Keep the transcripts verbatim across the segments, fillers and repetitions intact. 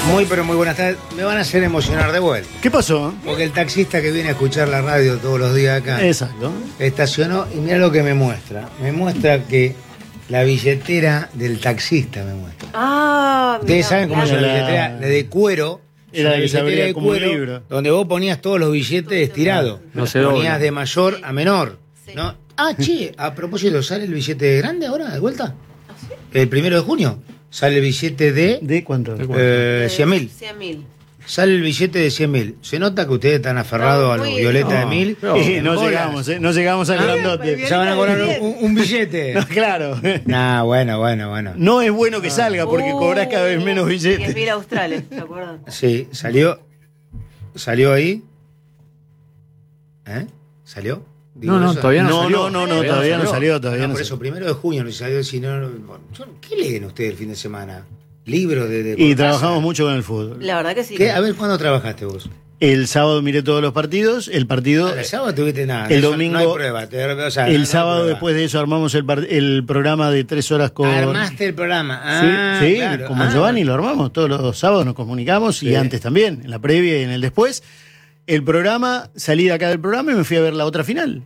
Muy, pero muy buenas tardes. Me van a hacer emocionar de vuelta. ¿Qué pasó? Porque el taxista que viene a escuchar la radio todos los días acá Exacto. estacionó y mira lo que me muestra. Me muestra que la billetera del taxista me muestra. Ah, Ustedes mirá, saben cómo es claro. la billetera la de cuero. Era la que se billetera abría de como un cuero, libro. donde vos ponías todos los billetes estirados. No se ponías dobla. de mayor a menor. Sí. ¿No? Ah, che, a propósito, ¿sale el billete grande ahora, de vuelta? El primero de junio sale el billete de ¿De cuánto? ¿De eh, cien mil. cien mil. Sale el billete de cien mil. Se nota que ustedes están aferrados No, a los muy violeta bien. de mil. No, Eh, no Bolas. llegamos, ¿eh? No llegamos al Ah, grandote. bien. Ya van a cobrar un, un billete. No, claro. Nah, bueno, bueno, bueno. No es bueno que salga porque Uh, cobrás cada vez menos diez billetes. mil australes, ¿se acuerdan? Sí, salió. ¿Salió ahí? ¿Eh? ¿Salió? Digo No, no, eso. todavía no, No, salió. no, no, no, todavía no salió, todavía No, no por salió. eso, primero de junio no salió, si no, no- bueno, yo- ¿qué leen ustedes el fin de semana? ¿Libros de, de Y por trabajamos casa? mucho con el fútbol. La verdad que sí. ¿Qué? A ver, ¿cuándo trabajaste vos? El sábado miré todos los partidos, el partido... El sábado tuviste nada. El eso domingo- No hay prueba. te- o sea, no- no El hay sábado prueba. después de eso armamos el, par- el programa de tres horas con... Armaste el programa. Sí, Ah, sí, claro. como Ah, Giovanni lo armamos, todos los sábados nos comunicamos y Sí. antes también, en la previa y en el después. El programa, salí de acá del programa y me fui a ver la otra final.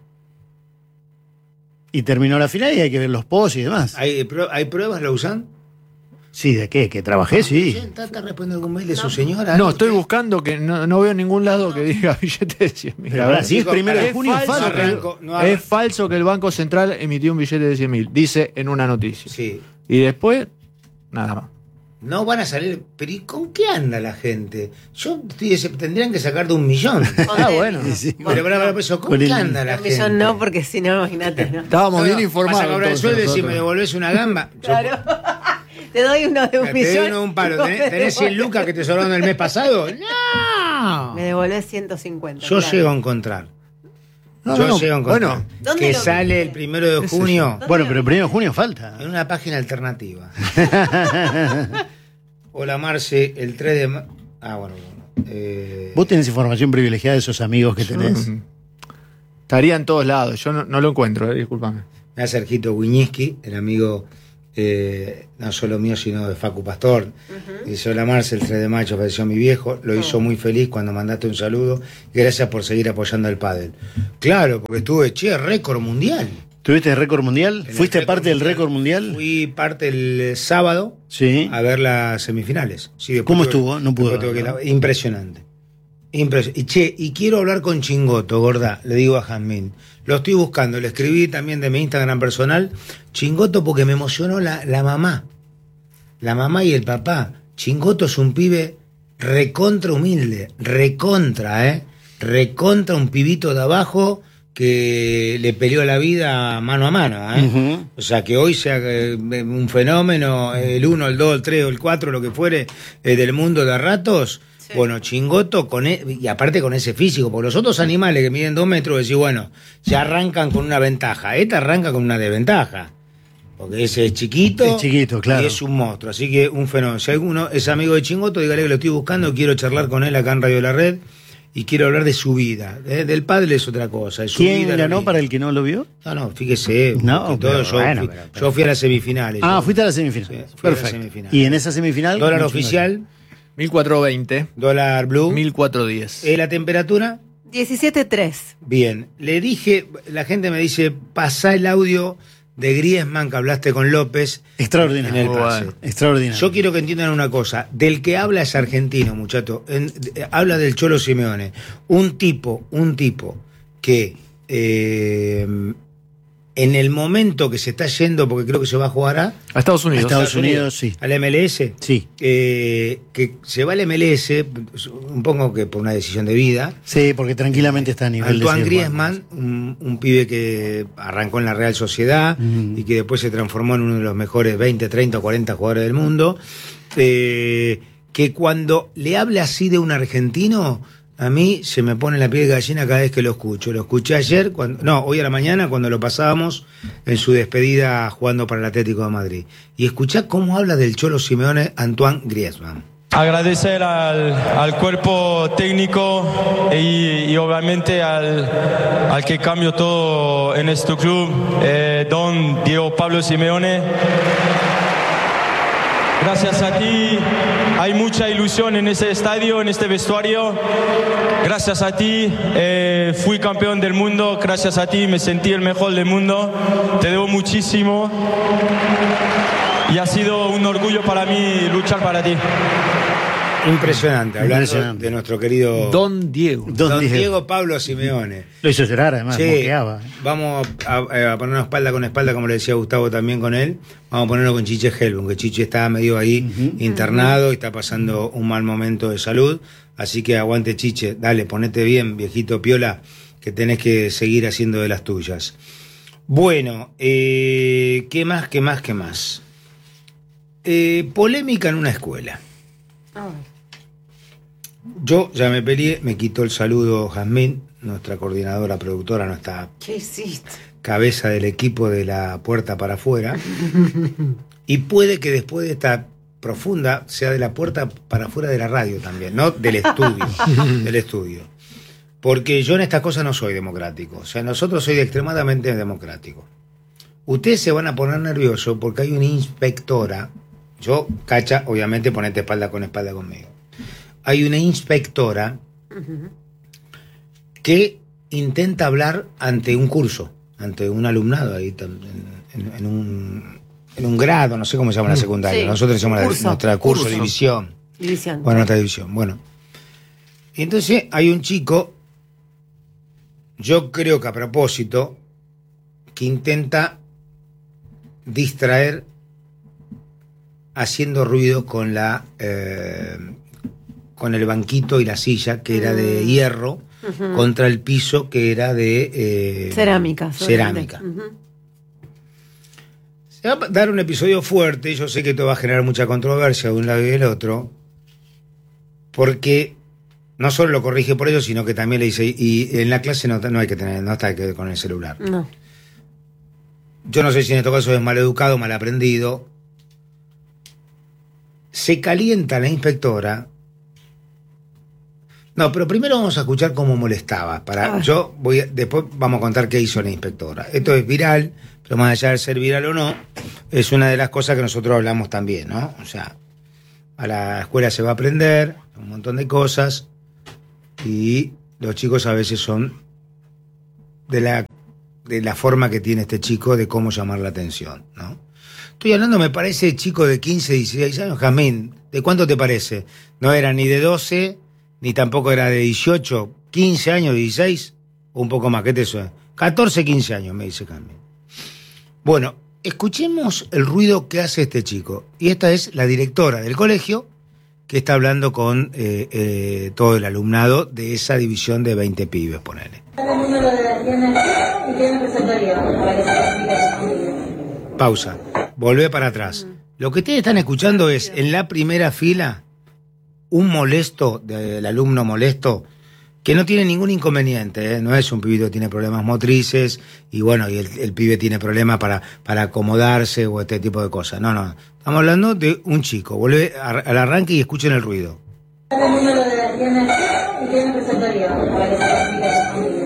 Y terminó la final y hay que ver los posts y demás. ¿Hay, prue- ¿Hay pruebas, lo usan? Sí, ¿de qué? ¿Que trabajé? Sí. ¿Está, está respondiendo algún mail de su señora? No, estoy buscando que no, no veo en ningún lado que diga billete de cien mil. Pero ahora sí es primero de Es junio, falso, falta. que, arranco, no arranco. es falso que el Banco Central emitió un billete de cien mil, dice en una noticia. Sí. Y después, nada más. No van a salir. ¿Pero y con qué anda la gente? Yo estoy, se- tendrían que sacar de un millón. Ah, bueno. Sí. Pero, pero, pero, eso, ¿con Con qué el- anda la Un gente? millón no, porque si no, imagínate, ¿no? Estábamos No, bien no, informados. Vas a cobrar el entonces, sueldo y si me nosotros. devolvés una gamba. yo- Claro. Te doy uno de un te millón. doy uno de un palo. no ¿Tenés, me tenés cien devolvés. lucas que te sobraron el mes pasado? ¡No! Me devolvés ciento cincuenta. Yo claro. llego a encontrar. No, Yo no, llego a encontrar. bueno. ¿Dónde que lo sale viste? el primero de junio Bueno, pero el primero de junio falta. en una página alternativa. Hola Marce, el tres de ma- Ah, bueno, bueno. Eh, Vos tenés información privilegiada de esos amigos que tenés. Yo- Estaría en todos lados. Yo no, no lo encuentro, eh, discúlpame. Me hace Sergito Wiñiski, el amigo eh, no solo mío, sino de Facu Pastor. Dice, hola Marce, el tres de mayo falleció mi viejo. Lo hizo muy feliz cuando mandaste un saludo. Y gracias por seguir apoyando al pádel. Claro, porque estuve, che, récord mundial. ¿Tuviste el récord mundial? En el ¿Fuiste récord parte del récord mundial? Fui parte el eh, sábado Sí. a ver las semifinales. Sí, después ¿Cómo tuve- estuvo? No pude después tuve que verlo. ir a- Impresionante. Impresionante. Y che, y quiero hablar con Chingoto, gorda, le digo a Jazmín. Lo estoy buscando, le escribí también de mi Instagram personal. Chingoto porque me emocionó la, la mamá. La mamá y el papá. Chingoto es un pibe recontra humilde. Recontra, ¿eh? Recontra un pibito de abajo que le peleó la vida mano a mano, ¿eh? Ujú. O sea, que hoy sea eh, un fenómeno, el uno, el dos, el tres o el cuatro, lo que fuere, eh, del mundo de ratos. Sí. Bueno, Chingoto, con e- y aparte con ese físico, porque los otros animales que miden dos metros, decís, bueno, ya arrancan con una ventaja. Esta arranca con una desventaja. Porque ese es chiquito, Es chiquito, claro. y es un monstruo. Así que un fenómeno. Si alguno es amigo de Chingoto, dígale que lo estoy buscando, quiero charlar con él acá en Radio La Red. Y quiero hablar de su vida. ¿eh? Del padre es otra cosa. de su ¿Quién vida, ganó la para vida. el que no lo vio? No, no, fíjese. No, que todo, pero yo, bueno, fui, pero- pero- yo fui a las semifinales. Ah, yo- fuiste a la semifinal. Sí, fui a la Perfecto. semifinal. Y en esa semifinal. Dólar ¿cómo oficial, mil cuatrocientos veinte, dólar blue. mil cuatrocientos diez. ¿Eh, la temperatura? diecisiete tres. Bien. Le dije, la gente me dice, pasá el audio de Griezmann que hablaste con López. Extraordinario. En el Bueno. pase. Extraordinario. Yo quiero que entiendan una cosa. Del que habla es argentino, muchacho. En- de- habla del Cholo Simeone. Un tipo, un tipo que eh, en el momento que se está yendo, porque creo que se va a jugar a, A Estados Unidos. Estados Unidos, sí. al M L S, Sí. eh, que se va al M L S, un poco que por una decisión de vida. Sí, porque tranquilamente está a nivel de Antoine ser Griezmann, un, un pibe que arrancó en la Real Sociedad Mm. y que después se transformó en uno de los mejores veinte, treinta o cuarenta jugadores del mundo, eh, que cuando le habla así de un argentino, a mí se me pone la piel de gallina cada vez que lo escucho. Lo escuché ayer, cuando, no, hoy a la mañana cuando lo pasábamos en su despedida jugando para el Atlético de Madrid. Y escuchá cómo habla del Cholo Simeone Antoine Griezmann. Agradecer al, al cuerpo técnico y, y obviamente al, al que cambió todo en este club, eh, don Diego Pablo Simeone. Gracias a ti, hay mucha ilusión en ese estadio, en este vestuario. Gracias a ti eh, fui campeón del mundo, gracias a ti me sentí el mejor del mundo. Te debo muchísimo y ha sido un orgullo para mí luchar para ti. Impresionante, hablando Impresionante. de nuestro querido Don Diego. Don Don Diego. Diego Pablo Simeone. Lo hizo llorar, además, Sí, moqueaba. vamos a, a ponernos espalda con espalda, como le decía Gustavo también con él. Vamos a ponerlo con Chiche Helbun, que Chiche está medio ahí Uh-huh. internado y está pasando un mal momento de salud. Así que aguante, Chiche, dale, ponete bien, viejito piola, que tenés que seguir haciendo de las tuyas. Bueno, eh, ¿qué más, qué más, qué más? Eh, polémica en una escuela. Ah, Yo ya me peleé, me quitó el saludo Jazmín, nuestra coordinadora, productora, nuestra ¿qué hiciste? cabeza del equipo de la puerta para afuera. Y puede que después de esta profunda sea de la puerta para afuera de la radio también, no del estudio, del estudio. Porque yo en estas cosas no soy democrático, o sea, nosotros soy extremadamente democrático. Ustedes se van a poner nerviosos porque hay una inspectora, yo, Cacha, obviamente ponete espalda con espalda conmigo. Hay una inspectora que intenta hablar ante un curso, ante un alumnado ahí en, en, en un, en un grado, no sé cómo se llama la secundaria. Sí, Nosotros decimos la, curso, nuestra curso, curso. división. División. Bueno, nuestra división. Bueno. Entonces hay un chico, yo creo que a propósito, que intenta distraer haciendo ruido con la eh, con el banquito y la silla que era de hierro Ujú. contra el piso que era de eh, Cerámica. cerámica. seguramente. Ujú. Se va a dar un episodio fuerte, yo sé que esto va a generar mucha controversia de un lado y del otro, porque no solo lo corrige por ello, sino que también le dice, y en la clase no, no hay que tener, no está que con el celular. No. Yo no sé si en este caso es mal educado, mal aprendido. Se calienta la inspectora. No, pero primero vamos a escuchar cómo molestaba. Para, Ah. yo voy a- después vamos a contar qué hizo la inspectora. Esto es viral, pero más allá de ser viral o no, es una de las cosas que nosotros hablamos también, ¿no? O sea, a la escuela se va a aprender un montón de cosas y los chicos a veces son de la, de la forma que tiene este chico de cómo llamar la atención, ¿no? Estoy hablando, me parece, chico de quince, dieciséis años. Jazmín, ¿de cuánto te parece? No era ni de doce, ni tampoco era de dieciocho, quince años, dieciséis, o un poco más, ¿qué te suena? catorce, quince años, me dice Jazmín. Bueno, escuchemos el ruido que hace este chico. Y esta es la directora del colegio que está hablando con eh, eh, todo el alumnado de esa división de veinte pibes, ponele. Todo el mundo lo tiene y tiene repertorio para que se explique a su familia. Pausa. Volvé para atrás. Lo que ustedes están escuchando es, en la primera fila, un molesto, del alumno molesto, que no tiene ningún inconveniente, ¿eh? No es un pibito que tiene problemas motrices, y bueno, y el, el pibe tiene problemas para, para acomodarse o este tipo de cosas. No, no. Estamos hablando de un chico. Volvé a- al arranque y escuchen el ruido. Todo el mundo lo tiene y tiene repertorio para que se explique a su familia.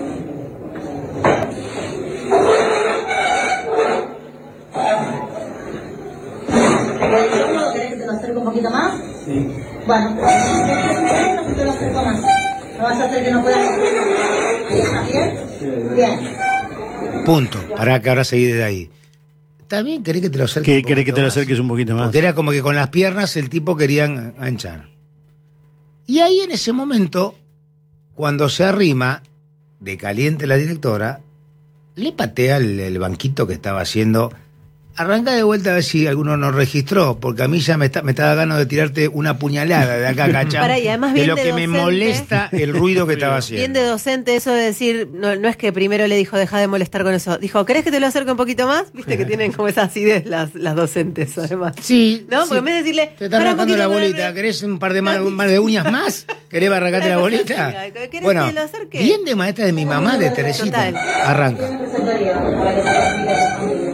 ¿Querés que te lo acerque un poquito más? Sí. Bueno, no te lo acerco más. ¿No vas a hacer que no puedas? ¿Ahí está bien? Bien. Punto. Para que ahora seguir desde ahí. ¿Está bien? ¿Querés que te lo acerque ¿Qué un querés que poquito te lo más? acerques un poquito más? Porque era como que con las piernas el tipo quería enganchar. Y ahí en ese momento, cuando se arrima, de caliente la directora, le patea el, el banquito que estaba haciendo. Arranca de vuelta a ver si alguno nos registró, porque a mí ya me está, me estaba ganando de tirarte una puñalada de acá, ¿cachai? Pará, y además de bien lo de que me docente. molesta el ruido que estaba haciendo. Bien de docente eso de decir, no, no es que primero le dijo deja de molestar con eso, dijo, ¿querés que te lo acerque un poquito más? Viste que tienen como esa acidez las, las docentes además. Sí. ¿No? sí. Porque en vez de decirle, Te está "Pará un arrancando la poquito, bolita. pará". ¿Querés un par de más, un par de uñas más? ¿Querés arrancarte la bolita? ¿Querés Bueno, que lo acerque? bien de maestra de mi mamá, de Teresita. Total. Arranca. Tiene repertorio para que se explique a su familia.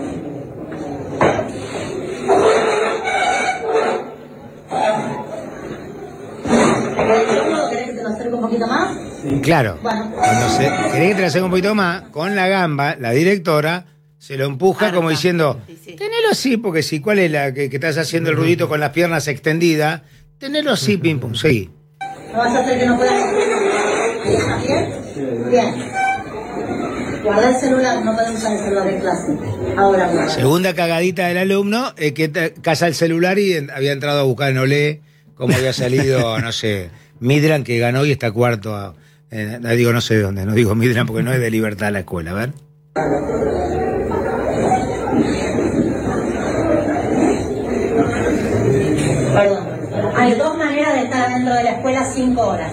¿Querés que te lo acerque un poquito más? Claro. Bueno. Cuando se, querés que te la haga un poquito más, con la gamba, la directora se lo empuja Arca. como diciendo, Sí, sí. tenelo así, porque si cuál es la que, que estás haciendo el ruidito con las piernas extendidas, tenerlo así, pim pum, seguí. ¿No vas a hacer que no puedas escribir? ¿Ahí está bien? Bien. Guarda el celular, no podemos usar el celular en clase. Ahora, guarda. Segunda cagadita del alumno, es que te- casa el celular y en- había entrado a buscar en Olé cómo había salido, no sé, Midland, que ganó y está cuarto. A, eh, no digo no sé de dónde, no digo Midland porque no es de Libertad la escuela, a ver. Perdón. Hay dos maneras de estar dentro de la escuela cinco horas.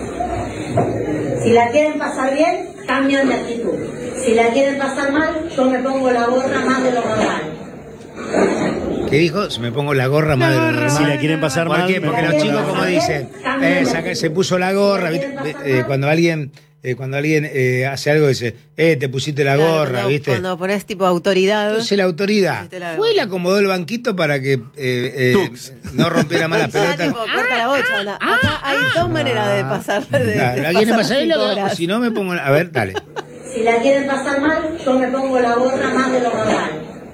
Si la quieren pasar bien, cambian de actitud. Si la quieren pasar mal, yo me pongo la gorra más de lo normal. ¿Qué dijo? Se me pongo la gorra más de lo normal. Si la quieren pasar ¿Por mal. qué? Porque la los quieren chicos, como pasar dicen, bien, cambian eh, de saca- actitud. se puso la gorra, Si la ¿viste? quieren pasar Eh, mal. cuando alguien eh, cuando alguien eh, hace algo dice, eh, te pusiste la Claro, gorra, cuando- ¿viste? Cuando pones tipo autoridad. Entonces la autoridad Pusiste la fue y le gorra. acomodó el banquito para que eh, eh, Tux. no rompiera más la Ya, pelota. tipo, corta la bocha. anda. Acá hay dos maneras de pasar. De, Claro, de ¿la quieren pasar pasar? cinco O horas. si no me pongo... A ver, dale. Si la quieren pasar mal, yo me pongo la gorra más de lo normal.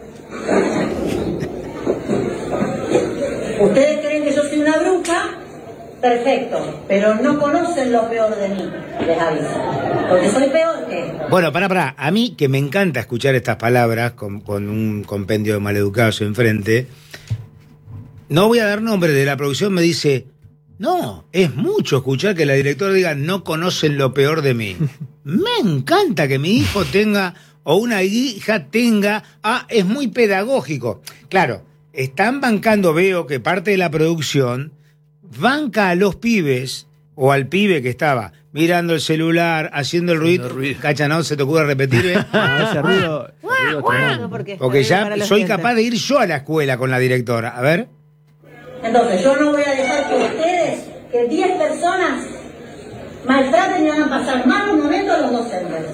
Ustedes creen que yo soy una bruja, perfecto, pero no conocen lo peor de mí, les aviso, porque soy peor que esto. Bueno, pará, pará. A mí, que me encanta escuchar estas palabras con, con un compendio de maleducados enfrente, no voy a dar nombre, de la producción me dice, no, es mucho escuchar que la directora diga, no conocen lo peor de mí. Me encanta que mi hijo tenga, o una hija tenga, ah, es muy pedagógico. Claro, están bancando, veo que parte de la producción banca a los pibes, o al pibe que estaba mirando el celular, haciendo el ruido. ruido. Cacha, ¿no? ¿Se te ocurre repetir? eh? Ah, ese ruido, ese ruido tremendo. No, porque Porque está bien ya para los soy dientes. capaz de ir yo a la escuela con la directora. A ver. Entonces yo no voy a dejar que ustedes, que diez personas maltraten y hagan pasar malos momentos a los docentes.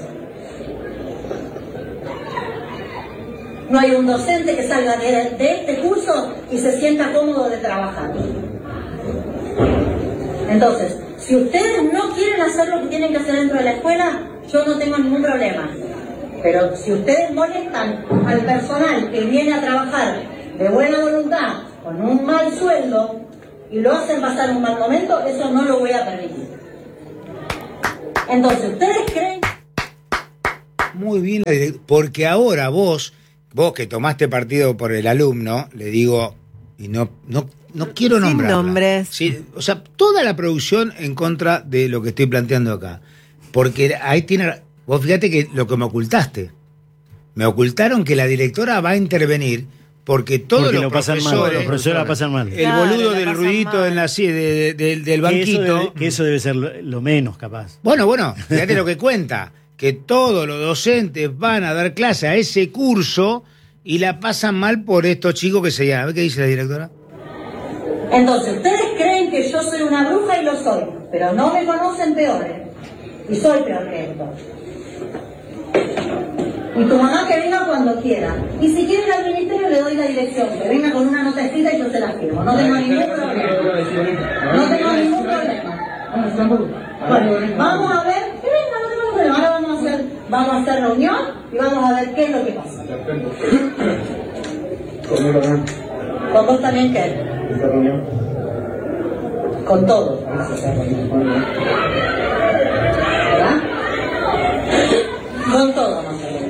No hay un docente que salga de, de este curso y se sienta cómodo de trabajar. Entonces, si ustedes no quieren hacer lo que tienen que hacer dentro de la escuela, yo no tengo ningún problema. Pero si ustedes molestan al personal que viene a trabajar de buena voluntad, con un mal sueldo, y lo hacen pasar un mal momento, eso no lo voy a permitir. Entonces, ¿ustedes creen? Muy bien, la direct- porque ahora vos, vos que tomaste partido por el alumno, le digo, y no, no, no quiero Sin nombrarla. nombres. Sí, o sea, toda la producción en contra de lo que estoy planteando acá. Porque ahí tiene, vos fíjate que lo que me ocultaste, me ocultaron que la directora va a intervenir porque todos Porque los lo pasan mal, profesores, los profesores la pasan mal. el Claro, boludo la del pasan ruidito mal. en la, sí, de- de- del- del Que eso, banquito. debe, que eso debe ser lo, lo menos capaz. Bueno, bueno, fíjate lo que cuenta, que todos los docentes van a dar clase a ese curso y la pasan mal por estos chicos que se llaman. A ver qué dice la directora. Entonces, ustedes creen que yo soy una bruja y lo soy, pero no me conocen peor, ¿eh? Y soy peor que esto. Y tu mamá que venga cuando quiera. Y si quiere ir al ministerio le doy la dirección, que venga con una nota escrita y yo se la firmo. No tengo ningún problema. No tengo ningún problema. Bueno, vamos a ver, que venga, no tengo problema. Ahora vamos a hacer, vamos a hacer reunión y vamos a ver qué es lo que pasa. Con vos también, ¿qué? Con todo. ¿Verdad? Con todo, más o menos.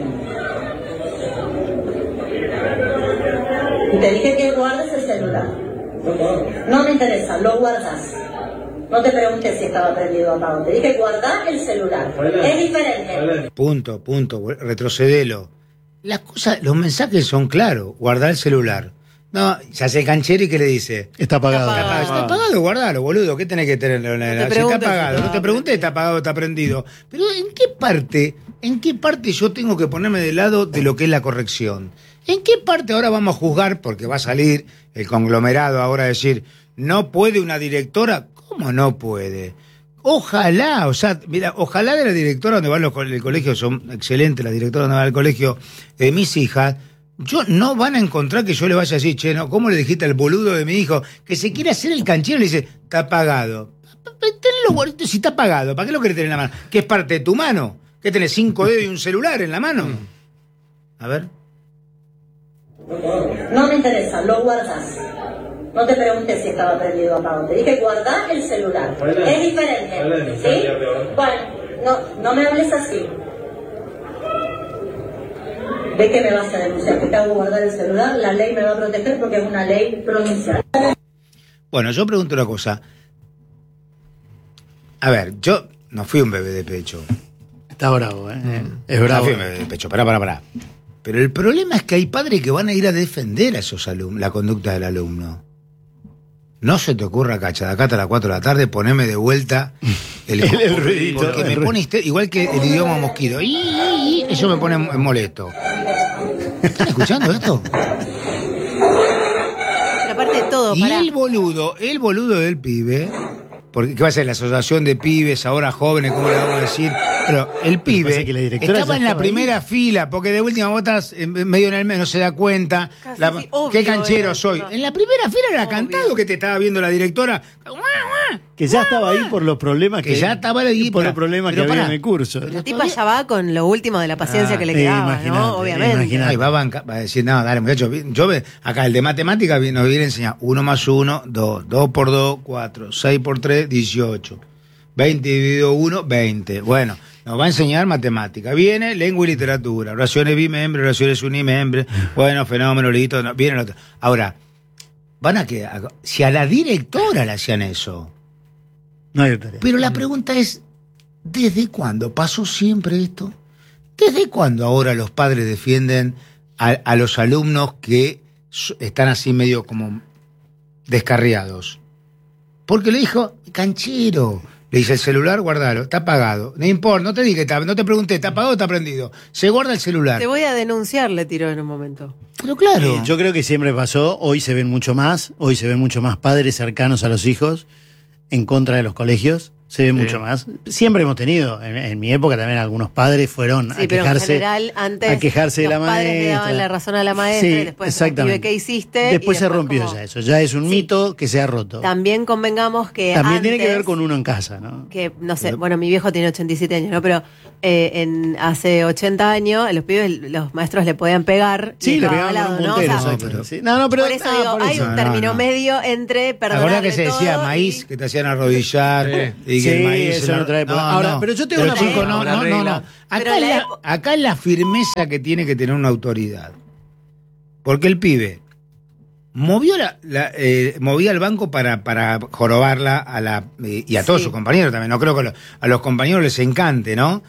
Y te dije que guardes el celular. No me interesa, lo guardas. No te pregunté si estaba prendido o apagado. Te dije guardar el celular. Es diferente. Punto, punto, retrocedelo. Las cosas, los mensajes son claros. Guardar el celular. No, se hace canchero y ¿qué le dice? Está apagado. Está Ah, apagado. está apagado, guardalo, boludo. ¿Qué tenés que tenerlo? en la- te si está preguntes si apagado. está No te pregunté si está apagado o está prendido. Pero ¿en qué parte, en qué parte yo tengo que ponerme del lado de lo que es la corrección? ¿En qué parte ahora vamos a juzgar? Porque va a salir el conglomerado ahora a decir, no puede una directora. ¿Cómo no puede? Ojalá, o sea, mira, ojalá de la directora donde van los co- el colegio, son excelentes las directoras donde va el colegio de mis hijas. Yo no van a encontrar que yo le vaya a decir, che, no, ¿cómo le dijiste al boludo de mi hijo que se quiere hacer el canchero y le dice, está apagado? Tenelo, guardito, si está apagado, ¿para qué lo querés tener en la mano? ¿Qué es parte de tu mano? ¿Qué tenés, cinco dedos y un celular en la mano? A ver. No me interesa, lo guardas. No te pregunté si estaba prendido o apagado. Te dije guardar el celular. Es diferente. ¿Sí? Bueno, no, no me hables así. ¿Ves que me vas a denunciar? Que te hago guardar el celular. La ley me va a proteger porque es una ley provincial. Bueno, yo pregunto una cosa. A ver, yo no fui un bebé de pecho. Está bravo, ¿eh? Mm. Es bravo. No fui un bebé de pecho, pará, pará, pará. Pero el problema es que hay padres que van a ir a defender a esos alumnos, la conducta del alumno. No se te ocurra, cacha, de acá hasta las cuatro de la tarde, poneme de vuelta el, el, el ruidito. Porque me pone hister- igual que el idioma mosquito. Y, y, y, eso me pone molesto. ¿Están escuchando esto? Pero aparte de todo, Y pará. el boludo, el boludo del pibe, porque ¿qué va a ser la asociación de pibes ahora jóvenes, cómo le vamos a decir? Pero el pibe pasa es que la directora estaba ya en la estaba primera ahí. fila, porque de última vos estás en medio en el medio, no se da cuenta. Casi La- sí, obvio qué canchero era soy. encima. En la primera fila era Obvio. cantado que te estaba viendo la directora. Que ya estaba ahí por los problemas Que ya estaba ahí, por pará. los problemas Pero que había pará. en el curso. La tipa ya va con lo último de la paciencia Ah, que le sí, quedaba, imagínate, ¿no? Obviamente. imagínate. Ahí va a, banca- va a decir, no, dale muchachos, yo ve, acá el de matemática vi- nos viene a enseñar uno más uno, dos, dos por dos, cuatro, seis por tres, dieciocho, veinte dividido uno, veinte. Bueno, nos va a enseñar matemática. Viene lengua y literatura, oraciones bimembres, oraciones unimembres, bueno, fenómeno, listo, no, viene el otro. Ahora, van a que, si a la directora le hacían eso, No hay tarea. pero la pregunta es, ¿desde cuándo pasó siempre esto? ¿Desde cuándo ahora los padres defienden a, a los alumnos que so- están así medio como descarriados? Porque le dijo, canchero, le dice el celular, guardalo, está apagado. No importa, no te dije, está- no te pregunté, ¿está apagado o está prendido? Se guarda el celular. Te voy a denunciar, le tiró en un momento. Pero claro. Eh, yo creo que siempre pasó, hoy se ven mucho más, hoy se ven mucho más padres cercanos a los hijos en contra de los colegios, se ve Sí. mucho más. Siempre hemos tenido, en, en mi época también algunos padres fueron Sí, a pero en quejarse, general antes a quejarse de los la padres le maestra. daban la razón a la maestra Sí, y después exactamente. ¿qué hiciste? Después Y se rompió como- ya eso, ya es un Sí. mito que se ha roto. También convengamos que También tiene que antes- ver con uno en casa, ¿no? que no sé, bueno, mi viejo tiene ochenta y siete años, ¿no? Pero eh, en hace ochenta años a los pibes, los maestros le podían pegar. y Sí, le estaba pegaban al con un lado, ¿no? puntero. O sea, exacto. pero- Sí. No, no, pero por eso ah, digo, por hay eso. un No, término no. medio entre ¿Te acordás perdonarle que se decía todo maíz, y- que te hacían arrodillar? Sí. Y que Sí, el maíz eso era- en otra época. Ahora, pero yo tengo Pero una- chico, no, una no, no, regla. no. Acá, Pero es la la, epo- acá es la firmeza que tiene que tener una autoridad. Porque el pibe movió la, la, eh, movía el banco para, para jorobarla a la eh, y a todos Sí. sus compañeros también. No creo que a los, a los compañeros les encante, ¿no?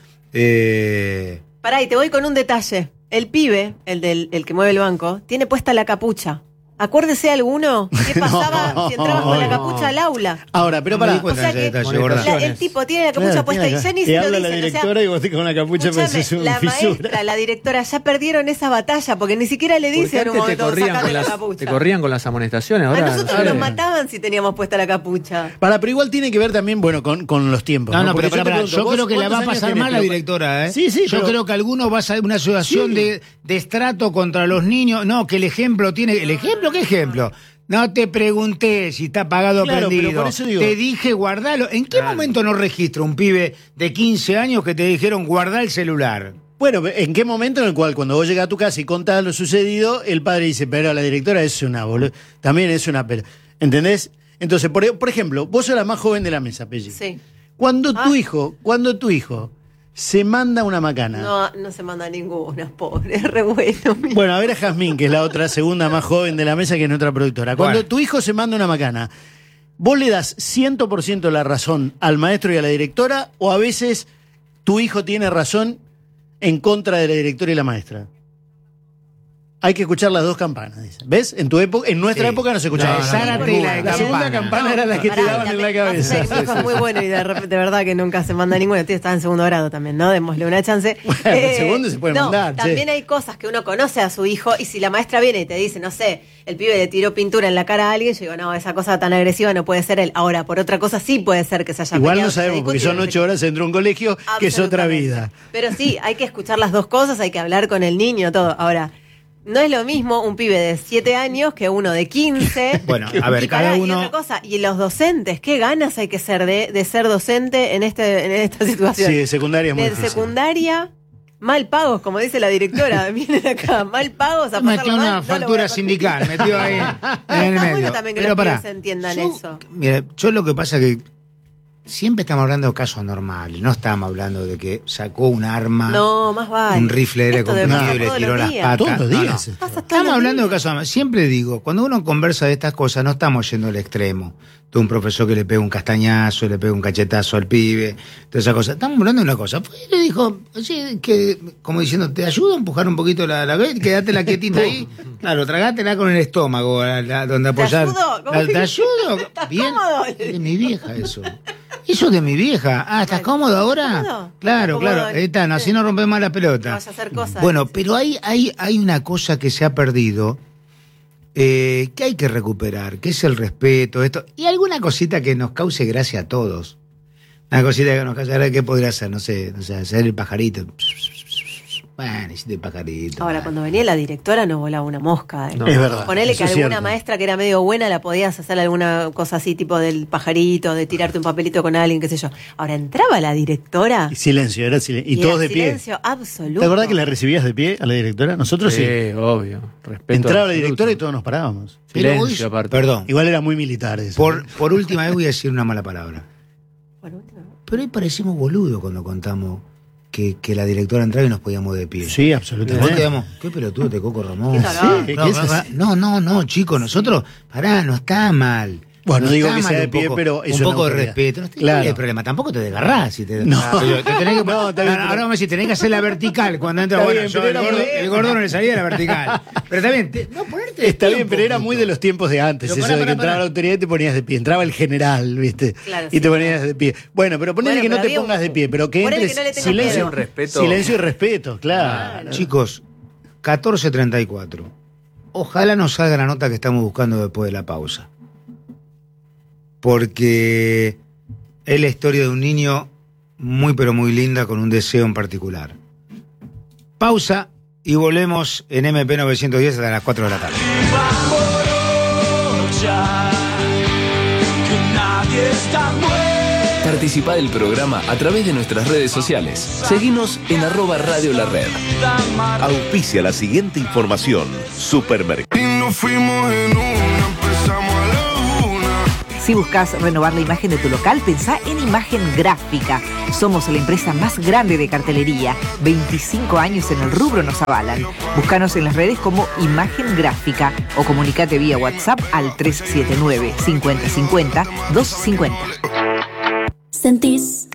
Eh, Pará, y te voy con un detalle. El pibe, el del el que mueve el banco, tiene puesta la capucha. Acuérdese alguno qué pasaba No, si entrabas con la no. capucha al aula. Ahora, pero no me para. di cuenta o sea de ese que- detalle, gorda. La- el tipo tiene la capucha Claro, puesta tiene y ya ni acá. se Y lo habla dicen. la o sea, directora y vos con una capucha escúchame, pareces un la fisura. maestra, la directora ya perdieron esa batalla porque ni siquiera le Porque dicen en un antes te momento corrían, sacate con la las, capucha. te corrían con las amonestaciones. A Ahora, nosotros ahora- nos mataban si teníamos puesta la capucha. Para, pero igual tiene que ver también, bueno, con, con los tiempos. No, no, Porque pero, te pará, pará, pregunto, yo ¿vos creo que la va a cuántos años pasar tenés? mal la Pero- directora, ¿eh? Sí, sí, Yo pero- creo que algunos va a ser una situación de, de estrato contra los niños. No, que el ejemplo tiene. ¿El ejemplo qué ejemplo? No te pregunté si está apagado o Claro, pero prendido. por eso digo- Te dije guardalo. ¿En qué momento no registra un pibe de quince años que te dijeron guardar el celular? Bueno, ¿en qué momento en el cual cuando vos llegas a tu casa y contás lo sucedido, el padre dice, pero la directora es una boluda, también es una pero, ¿entendés? Entonces, por, por ejemplo, vos sos la más joven de la mesa, Pelli. Sí. Cuando tu Ah. hijo, cuando tu hijo se manda una macana. No, no se manda ninguna, pobre, es re bueno. mira. Bueno, a ver a Jazmín, que es la otra segunda más joven de la mesa, que es nuestra productora. Cuando Bueno. tu hijo se manda una macana, ¿vos le das cien por ciento la razón al maestro y a la directora o a veces tu hijo tiene razón en contra de la directora y la maestra? Hay que escuchar las dos campanas, dicen. ¿Ves? En tu época, en nuestra Sí. época no se escuchaba. La de Zárate y la de La segunda Campana. campana era la que te Pará, daban en la también- cabeza. pasa que mi hijo es muy bueno y de, rep- de verdad que nunca se manda ninguna. El tío estaba en segundo grado también, ¿no? Démosle una chance. Eh, Bueno, en segundo se puede no, mandar, che. También hay cosas que uno conoce a su hijo y si la maestra viene y te dice, no sé, el pibe le tiró pintura en la cara a alguien, yo digo, no, esa cosa tan agresiva no puede ser él. Ahora, por otra cosa sí puede ser que se haya Igual peleado, no se haya sabemos, porque son discutido, ocho horas dentro de un colegio, que es otra Absolutamente. vida. Pero sí, hay que escuchar las dos cosas, hay que hablar con el niño, todo. Ahora, no es lo mismo un pibe de siete años que uno de quince. Bueno, a ver, Y cada pará, y uno. otra cosa, y los docentes, ¿qué ganas hay que ser de, de ser docente en este en esta situación? Sí, de secundaria es muy De difícil. secundaria, Mal pagos, como dice la directora. Vienen acá, mal pagos a Metió pasarlo mal, una no lo voy a factura permitir. sindical, metió ahí en el Está medio. bueno también que Pero los pará, pibes entiendan yo- eso. Mira, yo lo que pasa es que siempre estamos hablando de casos normales, no estamos hablando de que sacó un arma, No, más vale. un rifle de aire Esto debe comprimido pasar y le todos tiró los las días. patas. Todos los No, no. días. Pasa todos Estamos los hablando de días. casos normales. Siempre digo, cuando uno conversa de estas cosas, no estamos yendo al extremo. De un profesor que le pega un castañazo, le pega un cachetazo al pibe, toda esa cosa. Estamos hablando de una cosa. Fue y le dijo, oye, que, como diciendo, ¿te ayudo a empujar un poquito la, la quédatela quietita ahí? Claro, tragátela con el estómago, la- la- donde ¿Te apoyar. ayudo? ¿Cómo La- que- ¿Te ayudo? ¿Estás Bien. cómodo? Es de mi vieja eso. Eso es de mi vieja. Ah, ¿estás cómodo ahora? ¿Cómodo? Claro, ¿Estás claro. cómodo? Ahí está, no, así no rompes más la pelota. Vas a hacer cosas. Bueno, pero hay, hay, hay una cosa que se ha perdido, eh, que hay que recuperar, que es el respeto, esto, y alguna cosita que nos cause gracia a todos. Una cosita que nos cause gracia, ¿qué podría hacer? No sé, no sé, hacer el pajarito. Bueno, hiciste el pajarito. Ahora, cuando venía la directora no volaba una mosca. ¿eh? No. Es verdad. Ponele eso que es alguna cierto. maestra que era medio buena la podías hacer alguna cosa así, tipo del pajarito, de tirarte un papelito con alguien, qué sé yo. Ahora entraba la directora Y silencio, era silencio. Y, era todos de pie. silencio absoluto. ¿Te acordás que la recibías de pie a la directora? Nosotros sí. Sí, obvio. Respeto Entraba la absoluto. directora y todos nos parábamos. Pero Silencio, hoy- aparte. Perdón, Igual era muy militar eso. por, por última vez voy a decir una mala palabra. Bueno, última- Pero hoy parecimos boludos cuando contamos que, que la directora entraba y nos podíamos de pie. Sí, Después absolutamente. quedamos, qué pelotudo te Coco Ramón. ¿Qué tal? Sí, No, ¿qué es pará, así? no, no, no, chicos, nosotros, pará, no está mal. Bueno, No digo está que mal sea de un pie, poco- pero es un una poco de autoridad. respeto. No está Claro. el problema, tampoco te desgarrás. Si te, No. Pero te tenés que, No, está bien, ahora pero- vamos a decir, tenés que hacer la vertical cuando entra. Está Bueno, bien, yo, pero el, era gordo, muy- el gordo no le salía de la vertical. Pero está bien, te- no ponerte de Está pie bien, un pero era poquito. muy de los tiempos de antes, Pero eso pará, de que pará, entraba pará. la autoridad y te ponías de pie. Entraba el general, ¿viste? Claro, y sí, te ponías claro. de pie. Bueno, pero ponele Bueno, que no pero te había pongas un- de pie, pero que ponele entres que no le tengas silencio, miedo. Un respeto. silencio y respeto, claro. Chicos, catorce treinta y cuatro. Ojalá nos salga la nota que estamos buscando después de la pausa. Porque es la historia de un niño muy pero muy linda con un deseo en particular. Pausa y volvemos en M P novecientos diez hasta las cuatro de la tarde. Participa del programa a través de nuestras redes sociales. Seguinos en arroba Radio La Red. Auspicia la siguiente información. Supermercado. Si buscas renovar la imagen de tu local, pensá en Imagen Gráfica. Somos la empresa más grande de cartelería. veinticinco años en el rubro nos avalan. Búscanos en las redes como Imagen Gráfica o comunicate vía WhatsApp al tres siete nueve, cincuenta cincuenta, doscientos cincuenta. Sentís